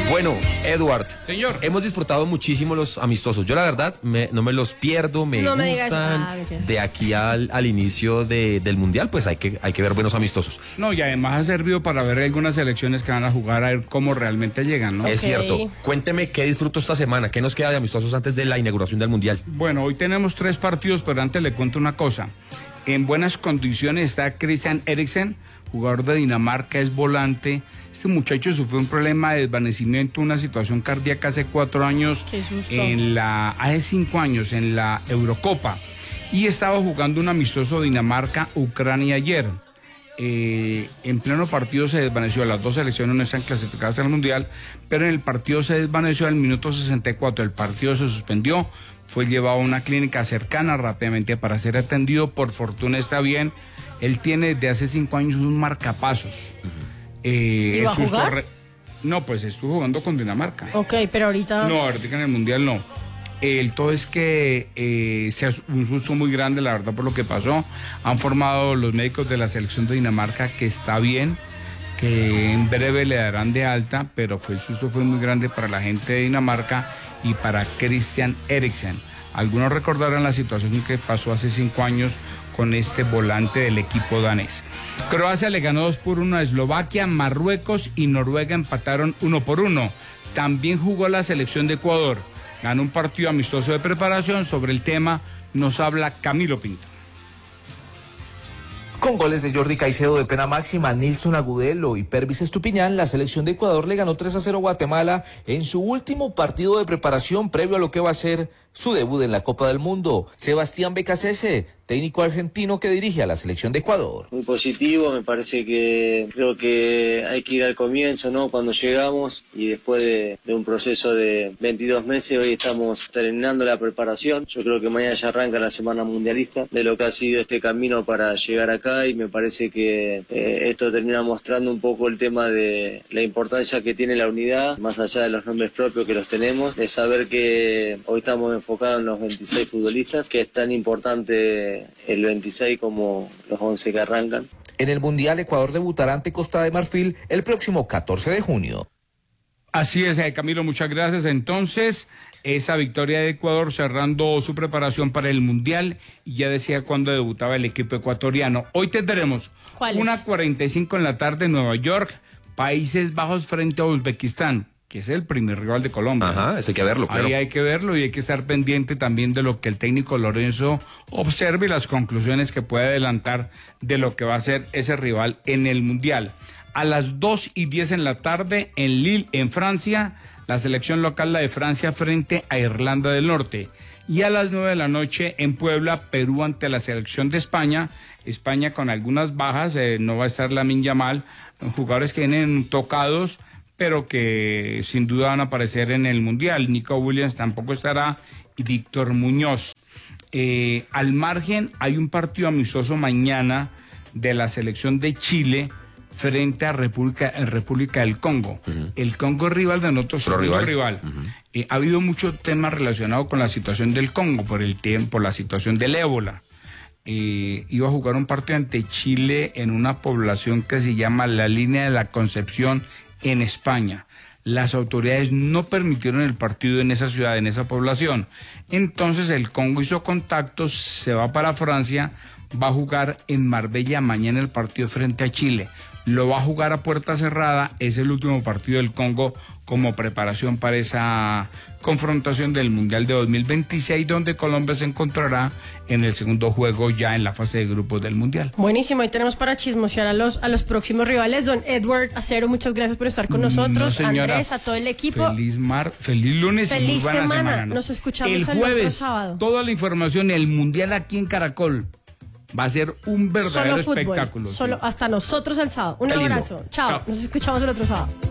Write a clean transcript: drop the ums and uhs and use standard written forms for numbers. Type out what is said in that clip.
Bueno, Edward, señor, hemos disfrutado muchísimo los amistosos. Yo la verdad no me los pierdo, me gustan. De aquí al inicio del Mundial, pues hay que ver buenos amistosos. No, y además ha servido para ver algunas selecciones que van a jugar, a ver cómo realmente llegan, ¿no? Es cierto. Cuénteme qué disfruto esta semana, qué nos queda de amistosos antes de la inauguración del Mundial. Bueno, hoy tenemos 3 partidos, pero antes le cuento una cosa. En buenas condiciones está Christian Eriksen, jugador de Dinamarca, es volante. Este muchacho sufrió un problema de desvanecimiento, una situación cardíaca hace 4 años, hace 5 años en la Eurocopa, y estaba jugando un amistoso Dinamarca-Ucrania ayer. En pleno partido se desvaneció, las 2 selecciones no están clasificadas al Mundial, pero en el partido se desvaneció al minuto 64, el partido se suspendió, fue llevado a una clínica cercana rápidamente para ser atendido, por fortuna está bien, él tiene desde hace 5 años un marcapasos. ¿Iba a jugar? No, pues estuvo jugando con Dinamarca. Ok, pero ahorita... No, ahorita en el Mundial no. El todo es que sea un susto muy grande, la verdad, por lo que pasó. Han formado los médicos de la selección de Dinamarca que está bien, que en breve le darán de alta, pero el susto fue muy grande para la gente de Dinamarca y para Christian Eriksen. Algunos recordarán la situación que pasó hace 5 años con este volante del equipo danés. Croacia le ganó 2-1 a Eslovaquia, Marruecos y Noruega empataron 1-1. También jugó la selección de Ecuador. Ganó un partido amistoso de preparación. Sobre el tema nos habla Camilo Pinto. Con goles de Jordi Caicedo de pena máxima, Nilson Agudelo y Pervis Estupiñán, la selección de Ecuador le ganó 3-0 a Guatemala en su último partido de preparación previo a lo que va a ser su debut en la Copa del Mundo. Sebastián Becasese, técnico argentino que dirige a la selección de Ecuador. Muy positivo, me parece que creo que hay que ir al comienzo, ¿no? Cuando llegamos y después de un proceso de 22 meses, hoy estamos terminando la preparación. Yo creo que mañana ya arranca la semana mundialista de lo que ha sido este camino para llegar acá, y me parece que esto termina mostrando un poco el tema de la importancia que tiene la unidad, más allá de los nombres propios que los tenemos, de saber que hoy estamos enfocados en los 26 futbolistas, que es tan importante el 26 como los 11 que arrancan. En el Mundial, Ecuador debutará ante Costa de Marfil el próximo 14 de junio. Así es, Camilo, muchas gracias. Entonces, esa victoria de Ecuador cerrando su preparación para el Mundial, y ya decía cuándo debutaba el equipo ecuatoriano. Hoy tendremos 1:45 en la tarde en Nueva York, Países Bajos frente a Uzbekistán, que es el primer rival de Colombia. Ajá, eso hay que verlo, claro. Ahí hay que verlo, y hay que estar pendiente también de lo que el técnico Lorenzo observe y las conclusiones que puede adelantar de lo que va a ser ese rival en el Mundial. A las 2:10 en la tarde en Lille, en Francia, la selección local, la de Francia, frente a Irlanda del Norte. Y a las 9 de la noche en Puebla, Perú ante la selección de España. España con algunas bajas, no va a estar Lamine Yamal, jugadores que vienen tocados, pero que sin duda van a aparecer en el Mundial. Nico Williams tampoco estará, y Víctor Muñoz. Al margen, hay un partido amistoso mañana de la selección de Chile frente a República del Congo. El Congo es rival de nosotros, rival. Ha habido mucho tema relacionado con la situación del Congo, por la situación del ébola. Iba a jugar un partido ante Chile en una población que se llama la Línea de la Concepción, en España. Las autoridades no permitieron el partido en esa ciudad, en esa población. Entonces el Congo hizo contactos, se va para Francia, va a jugar en Marbella mañana el partido frente a Chile. Lo va a jugar a puerta cerrada, es el último partido del Congo como preparación para esa confrontación del Mundial de 2026, donde Colombia se encontrará en el segundo juego ya en la fase de grupos del Mundial. Buenísimo, ahí tenemos para chismosear a los próximos rivales. Don Edward Acero, muchas gracias por estar con nosotros. Señora, Andrés, a todo el equipo. Feliz lunes y muy buena semana. ¿No? Nos escuchamos el jueves, jueves, otro sábado. Toda la información, el Mundial aquí en Caracol. Va a ser un verdadero espectáculo. Solo hasta nosotros el sábado. Un abrazo. Chao. Nos escuchamos el otro sábado.